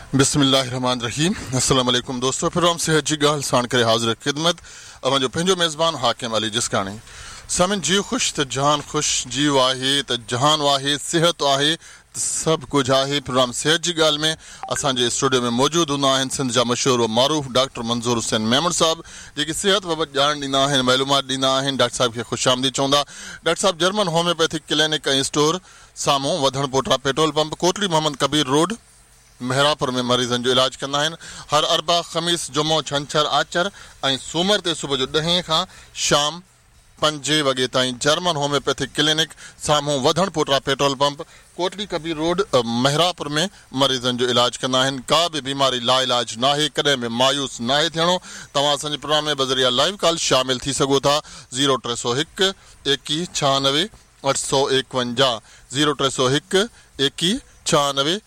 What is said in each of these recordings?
बिस्मिल्लाहिर्रहमानिर्रहीम। अस्सलाम वालेकुम दोस्तों, फिर हम सेहत जी गाल साण करे हाज़िर खिदमत अवंजो पंहिंजो मेज़बान हाकिम अली जिसकाणी। सामिन जी खुश त जहान खुश, जीव आहे त जहान आहे, सेहत आहे त सब कुछ आहे। प्रोग्राम सेहत जी गाल में असांजे स्टूडियो में मौजूद हूंदा आहिनि सिंध जा मशहूर व मारूफ़ डॉक्टर मंज़ूर हुसैन मेमण साहब, जेके सेहत बाबति ॼाण ॾींदा आहिनि, मालूमात ॾींदा आहिनि। डॉक्टर साहब खे ख़ुशि आमदी चवंदा। डॉक्टर साहब जर्मन होम्योपैथिक क्लिनिक ऐं स्टोर साम्हूं वधण पोटरा petrol pump, Kotli Mohammad Kabir road, Mehrabpur में मरीज़नि जो इलाज कंदा आहिनि। हर अरबा, ख़मीस, जुमो, छंछर, आचर ऐं सूमर ते सुबुह जो 10 खां शाम 5 वॻे ताईं जर्मन होम्योपैथिक क्लिनिक साम्हूं वधण पोटरा petrol pump, Kotli Kabir road, Mehrabpur में मरीज़नि जो इलाज कंदा आहिनि। का बि बीमारी लाइलाज नाहे, कॾहिं बि मायूस नाहे थियणो। तव्हां असांजे प्रोग्राम में बज़रिया लाइव कॉल शामिल थी सघो था। 0301 21 96 851, 0301 21 96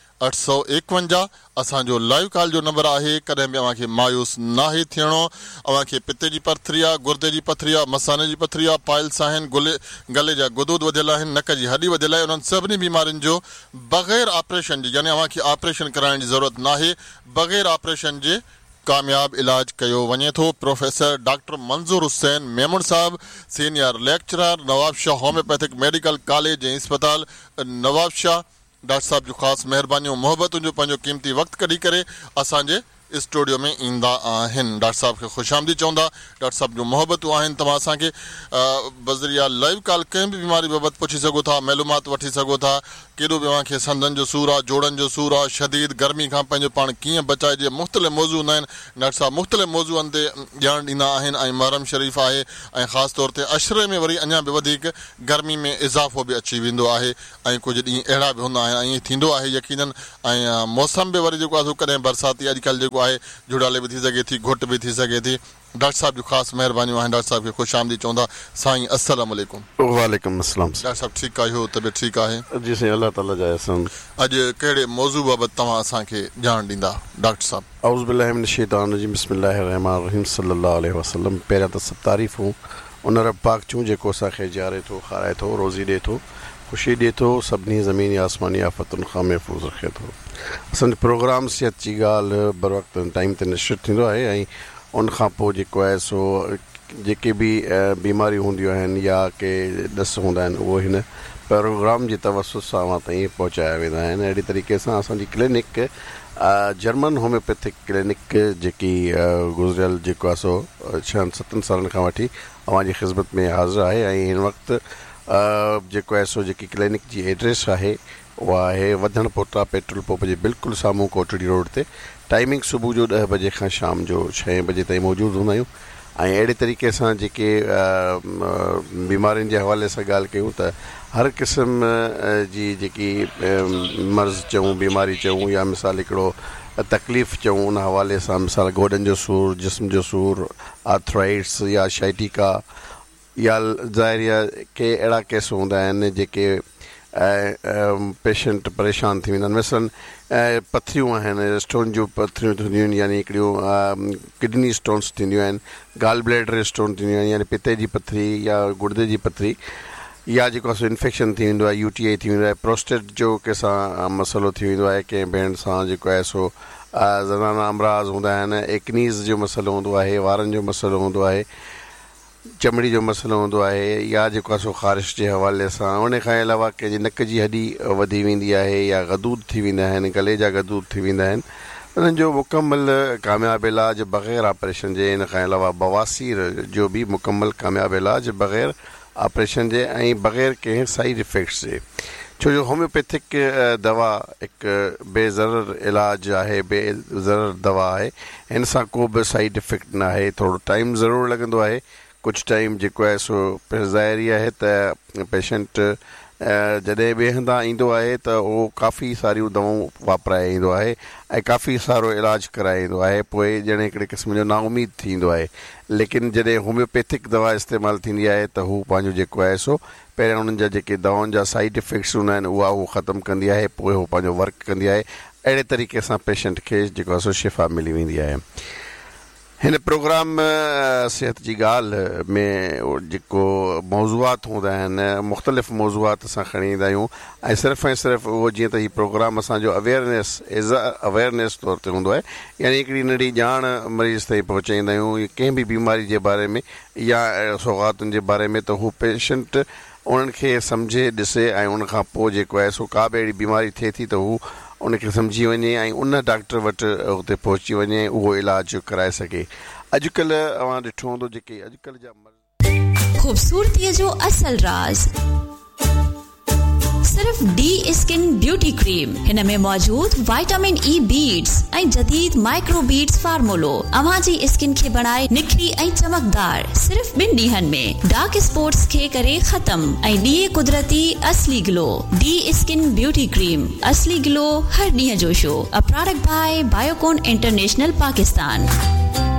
851 असांजो लाइव कॉल जो नंबर आहे। कॾहिं बि अव्हांखे मायूस नाहे थियणो। अव्हांखे पिते जी पथरी आहे, गुर्दे जी पथरी आहे, मसाने जी पथरी आहे, पाइल्स आहिनि, गले जा गुदूद वधियल आहिनि, नक जी हॾी वधियल आहे, उन्हनि सभिनी बीमारियुनि जो बग़ैर ऑपरेशन जे, यानी अव्हांखे ऑपरेशन कराइण जी ज़रूरत नाहे, बग़ैर ऑपरेशन जे कामयाब इलाज कयो वञे थो। प्रोफेसर डॉक्टर मंज़ूर हुसैन मेमण साहब, senior lecturer, Nawabshah homeopathic medical college ऐं अस्पताल नवाबशाह। डॉक्टर साहब जो ख़ासि महिरबानियूं मोहबतुनि जो पंहिंजो क़ीमती वक़्तु कढी करे असांजे स्टूडियो में ईंदा आहिनि। डॉक्टर साहब खे ख़ुशि आमदी चवंदा। डॉक्टर साहब जो मोहबतूं आहिनि। तव्हां असांखे बज़रिया लाइव कॉल कंहिं बि बीमारी बाबति पुछी सघो था, मालूमात वठी सघो था। केॾो बि अव्हांखे संदनि जो सूरु आहे, जोड़नि जो सूरु आहे, शदीद गर्मी खां पंहिंजो पाण कीअं बचाइजे, मुख़्तलिफ़ मौज़ू हूंदा आहिनि। डॉक्टर साहब मुख़्तलिफ़ मौज़ूअनि ते ॼाण ॾींदा आहिनि। ऐं मुहर्रम शरीफ़ आहे ऐं ख़ासि तौर ते अशरे में वरी अञा बि वधीक गर्मी में इज़ाफ़ो बि अची वेंदो आहे ऐं कुझु ॾींहं अहिड़ा बि हूंदा आहिनि। ऐं ईअं थींदो आहे यकीनन। ऐं मौसम बि वरी जेको आहे कॾहिं बरसाती, अॼुकल्ह जेको आहे जुड़ाले बि थी सघे थी, घुट बि थी सघे थी। डॉक्टर साहब जो ख़ासि महिरबानियूं आहिनि। डॉक्टर साहब खे ख़ुशि आमदी चवंदा। साईं अस्सलाम वालेकुम। वालेकुम अस्सलाम। डॉक्टर साहब ठीकु आहियो? तबियत ठीकु आहे? जी साईं, अल्लाह ताला जा एहसान। अॼु कहिड़े मौज़ू बाबति तव्हां असांखे ॼाण ॾींदा डॉक्टर साहब? औज़ु बिल्लाहि मिनश शैतानिर रजीम, बिस्मिल्लाहिर रहमानिर रहीम, सल्लल्लाहु अलैहि वसल्लम। पहिरियां त सभु तारीफ़ूं उन रब पाक जूं जेको असांखे ॼारे थो, खाराए थो, रोज़ी ॾिए थो, ख़ुशी ॾिए थो, सभिनी ज़मीनी आसमानी आफ़तुनि खां महफ़ूज़ रखे थो। असांजो प्रोग्राम सिहत जी ॻाल्हि बर वक़्तु टाइम ते निश्चित थींदो आहे। ऐं उनखां पोइ जेको आहे सो जेके बि बीमारियूं हूंदियूं आहिनि या के ॾस हूंदा आहिनि, उहो हिन प्रोग्राम जे तवसुस सां अवां ताईं पहुचाया वेंदा आहिनि। अहिड़ी तरीक़े सां असांजी क्लिनिक जर्मन होम्योपैथिक क्लिनिक जेकी गुज़िरियल जेको आहे सो 6-7 सालनि खां वठी अव्हांजी ख़िदमत में हाज़िर आहे। ऐं हिन वक़्तु जेको आहे सो जेकी क्लिनिक जी एड्रेस आहे उहा आहे वधण पोटरा पेट्रोल पंप जे बिल्कुलु साम्हूं कोटड़ी रोड ते। टाइमिंग सुबुह जो 10 बजे खां शाम जो 6 बजे ताईं मौजूदु हूंदा आहियूं। ऐं अहिड़े तरीक़े सां जेके बीमारियुनि जे हवाले सां ॻाल्हि कयूं त हर क़िस्म जी जेकी मर्ज़ चऊं, बीमारी चऊं, या मिसाल हिकिड़ो तकलीफ़ चऊं, उन हवाले सां मिसाल गोॾनि जो सूरु, जिस्म जो सूरु, आर्थराइट्स या शाइटिका, या ज़ाहिर के अहिड़ा केस हूंदा आहिनि जेके पेशेंट परेशान थी वेंदा आहिनि। मिसलन पथरियूं आहिनि, स्टोन जूं पथरियूं थींदियूं आहिनि, यानी हिकिड़ियूं किडनी स्टोन्स थींदियूं आहिनि, गाल ब्लैडर स्टोन थींदियूं आहिनि, यानी पिते जी पथरी या गुर्दे जी पथरी, या जेको आहे सो इन्फेक्शन थी वेंदो आहे, UTI थी वेंदो आहे, प्रोस्टेट जो कंहिंसां मसइलो थी वेंदो आहे, कंहिं भेण सां जेको आहे सो ज़नाना अमराज़ हूंदा आहिनि, एक्नीज़ जो मसइलो हूंदो आहे, वारनि जो मसइलो हूंदो आहे, चमड़ी जो मसइलो हूंदो आहे, या जेको आहे सो ख़ारिश जे हवाले सां। उन खां अलावा कंहिंजी नक जी हॾी वधी वेंदी आहे, या गदूद थी वेंदा आहिनि, गले जा गदूद थी वेंदा आहिनि, उन्हनि जो मुकमल कामयाबु इलाज बग़ैर ऑपरेशन जे। इन खां अलावा बवासीर जो बि मुकमल कामयाबु इलाज बग़ैर ऑपरेशन जे ऐं बग़ैर कंहिं साइड इफ़ेक्ट्स जे। छो जो होम्योपैथिक दवा हिकु बेज़रर इलाज आहे, बेज़रर दवा आहे। हिन सां को बि साइड इफ़ेक्ट न आहे। थोरो टाइम ज़रूरु लॻंदो आहे, कुझु टाइम जेको आहे सो ज़ाहिरी आहे त पेशेंट जॾहिं ॿिए हंधा ईंदो आहे त उहो काफ़ी सारियूं दवाऊं वापराए ईंदो आहे ऐं काफ़ी सारो इलाजु कराए ईंदो आहे। पोइ ॼणे हिकिड़े क़िस्म जो नाउमीद थींदो आहे। लेकिन जॾहिं होम्योपैथिक दवा इस्तेमालु थींदी आहे त हू पंहिंजो जेको आहे सो पहिरियों उन्हनि जा जेके दवाउनि जा साइड इफ़ेक्ट्स हूंदा आहिनि उहा हू ख़तमु कंदी आहे, पोइ हू पंहिंजो वर्क कंदी आहे। अहिड़े तरीक़े सां पेशेंट खे जेको आहे सो शिफ़ा मिली वेंदी आहे। हिन प्रोग्राम सिहत जी ॻाल्हि में जेको मौज़ूआत हूंदा आहिनि मुख़्तलिफ़ मौज़ूआत असां खणी ईंदा आहियूं ऐं सिर्फ़ु उहो जीअं त हीउ प्रोग्राम असांजो अवेयरनेस तौर ते हूंदो आहे, यानी हिकिड़ी नंढी ॼाण मरीज़ ताईं पहुचाईंदा आहियूं कंहिं बि बीमारी जे बारे में या सौगातुनि जे बारे में, त हू पेशेंट उन्हनि खे सम्झे ॾिसे ऐं उनखां पोइ जेको आहे सो का बि अहिड़ी बीमारी थिए थी त हू उनखे सम्झी वञे ऐं उन डॉक्टर वटि हुते पहुची वञे, उहो इलाजु कराए सघे। अॼुकल्ह अवां ॾिठो हूंदो जेके अॼुकल्ह जा खूबसूरतीअ जो असल राज़ सिर्फ डी स्किन ब्यूटी क्रीम। हिन में मौजूद विटामिन ई बीड्स ऐं जदीद माइक्रो बीड्स फार्मूलो अवां जी स्किन खे बनाए निखरी ऐं चमकदार सिर्फ 2 ॾींहनि में। डार्क स्पॉट्स खे करे ख़त्म ऐं ॾिए कुदरती असली glow. D skin beauty cream, असली ग्लो हर ॾींहं जो show. A product by Biocon international Pakistan.